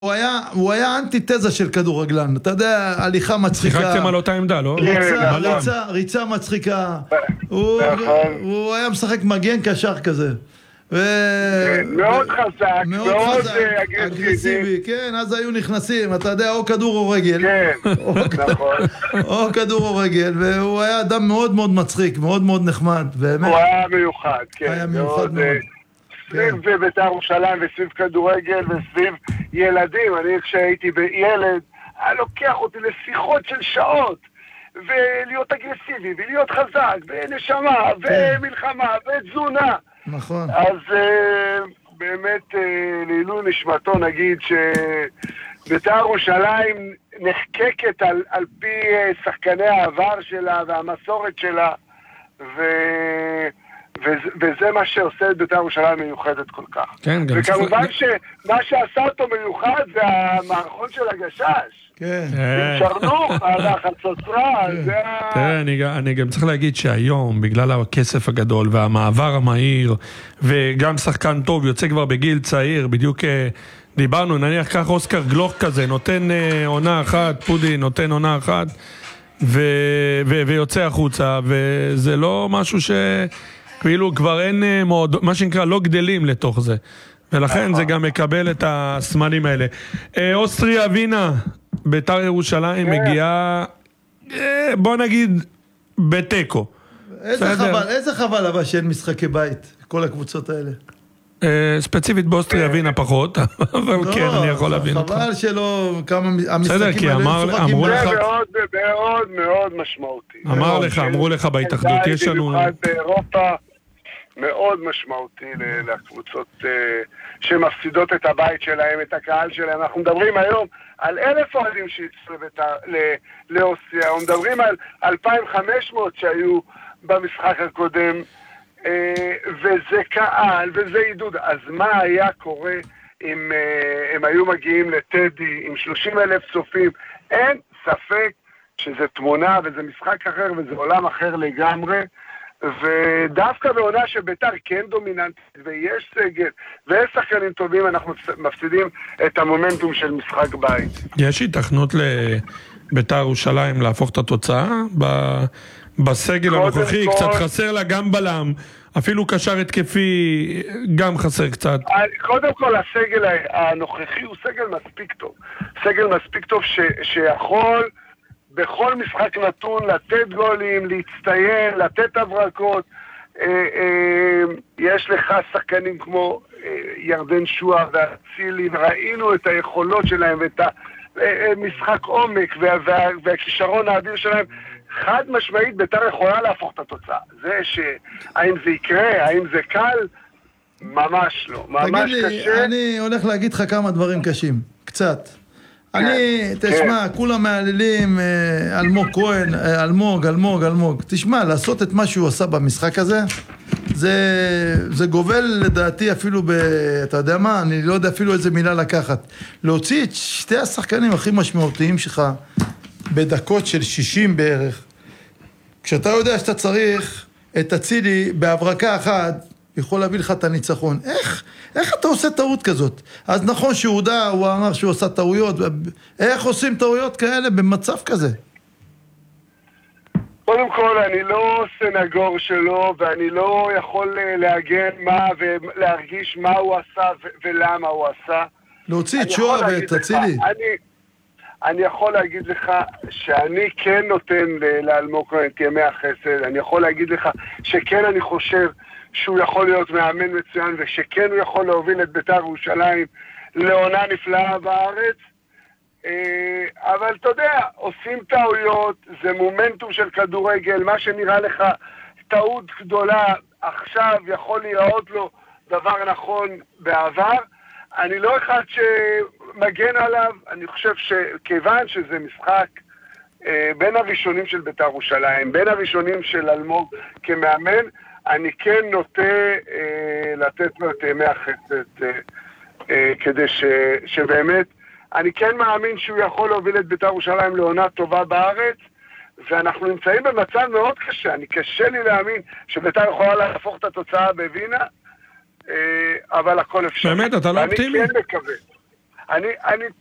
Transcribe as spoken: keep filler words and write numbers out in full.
הוא היה, הוא היה אנטיתזה של כדורגלן, אתה יודע, הליכה מצחיקה. שיחקתם על אותה עמדה, לא? ריצה, ריצה, ריצה מצחיקה. הוא, הוא היה משחק מגן קשר כזה. מאוד חזק, מאוד אגרסיבי, כן, אז היו נכנסים, אתה יודע, או כדור או רגל. כן, נכון. או כדור או רגל, והוא היה אדם מאוד מאוד מצחיק, מאוד מאוד נחמד. הוא היה מיוחד, כן. היה מיוחד מאוד. סביב בית"ר ירושלים וסביב כדורגל וסביב ילדים. אני כשהייתי בילד, היה לוקח אותי לשיחות של שעות, ולהיות אגרסיבי, ולהיות חזק, ונשמה, ומלחמה, ותזונה. נכון. אז באמת לעילוי נשמתו נגיד שבית"ר ירושלים נחקקת על, על פי שחקני העבר שלה והמסורת שלה, ו... וזה מה שעושה את בית"ר ירושלים מיוחדת כל כך. כן, גם וכמובן שמה שעשה אותו מיוחד זה המערכון של הגשש. כן. שרנוך, החצוצרה, זה ה... תראה, אני גם צריך להגיד שהיום, בגלל הכסף הגדול והמעבר המהיר, וגם שחקן טוב יוצא כבר בגיל צעיר, בדיוק דיברנו, נניח כך אוסקר גלוך כזה, נותן עונה אחת, פודי נותן עונה אחת, ויוצא החוצה, וזה לא משהו ש... כאילו כבר אין מאוד, מה שנקרא, לא גדלים לתוך זה. ולכן זה גם מקבל את הסמנים האלה. אוסטריה ווינה, בית"ר ירושלים מגיעה, בוא נגיד, בטקו. איזה חבל, איזה חבל אבל שאין משחקי בית, כל הקבוצות האלה. ספציפית באוסטריה ווינה פחות, אבל כן, אני יכול להבין אותך. חבל שלא, כמה המשחקים האלה משוחקים. זה מאוד מאוד מאוד משמעותי. אמר לך, אמרו לך בהתאחדות, יש לנו... במיוחד באירופה, מאוד משמעותי לקבוצות שמפסידות את הבית שלהם, את הקהל שלהם. אנחנו מדברים היום על אלף אוהדים שיצאו לאוסטריה, אנחנו מדברים על אלפיים וחמש מאות שהיו במשחק הקודם, וזה קהל וזה עידוד. אז מה היה קורה אם הם היו מגיעים לטדי עם שלושים אלף צופים? אין ספק שזה תמונה וזה משחק אחר וזה עולם אחר לגמרי, ודווקא בעונה שבית"ר כן דומיננטית ויש סגל ויש שחקנים טובים, אנחנו מפסידים את המומנטום של משחק בית. יש התכנות לבית"ר ירושלים להפוך את התוצאה בסגל הנוכחי? קצת חסר לה גם בלם, אפילו קשר התקפי גם חסר קצת. קודם כל הסגל הנוכחי הוא סגל מספיק טוב, סגל מספיק טוב ש, שיכול בכל משחק נתון לתת גולים, להצטיין, לתת הברקות. אה, אה, יש לך שחקנים כמו אה, ירדן שועה והצילי, ראינו את היכולות שלהם ואת המשחק עומק וה, וה, והכישרון האדיר שלהם. חד משמעית בית"ר יכולה להפוך את התוצאה. זה שהאם זה יקרה, האם זה קל, ממש לא, ממש תגיד קשה. לי, אני הולך להגיד לך כמה דברים קשים, קצת. אני, תשמע, כולם מעלילים, אלמוג כהן, אלמוג, אלמוג, אלמוג. תשמע, לעשות את מה שהוא עשה במשחק הזה, זה, זה גובל לדעתי אפילו ב... אתה יודע מה? אני לא יודע אפילו איזה מילה לקחת. להוציא את שתי השחקנים הכי משמעותיים שלך בדקות של שישים בערך. כשאתה יודע שאתה צריך את הצילי בהברקה אחת, יכול להביא לך את הניצחון. איך, איך אתה עושה טעות כזאת? אז נכון שהוא הודע, הוא אמר שהוא עושה טעויות. איך עושים טעויות כאלה במצב כזה? קודם כל, אני לא סנגור שלו, ואני לא יכול להגן מה ולהרגיש מה הוא עשה ולמה הוא עשה. להוציא את שועה ואת הצילי. אני, אני יכול להגיד לך שאני כן נותן לאלמוג כהן את ימי החסד. אני יכול להגיד לך שכן אני חושב שהוא יכול להיות מאמן מצוין, ושכן הוא יכול להוביל את בית"ר ירושלים לעונה נפלאה בארץ. אבל אתה יודע, עושים טעויות, זה מומנטום של כדורגל, מה שנראה לך טעות גדולה עכשיו יכול להיראות לו דבר נכון בעבר. אני לא אחד שמגן עליו, אני חושב שכיוון שזה משחק בין הראשונים של בית"ר ירושלים, בין הראשונים של אלמוג כמאמן, אני כן נוטה אה, לתת לו את ימי החסד אה, אה, כדי ש, שבאמת אני כן מאמין שהוא יכול להוביל את בית"ר ירושלים לעונה טובה בארץ, ואנחנו נמצאים במצב מאוד קשה. אני קשה לי להאמין שבית"ר יכולה להפוך את התוצאה בווינה, אה, אבל הכל אפשר. באמת, אתה לא אופטימי? אני כן מקווה. אני, אני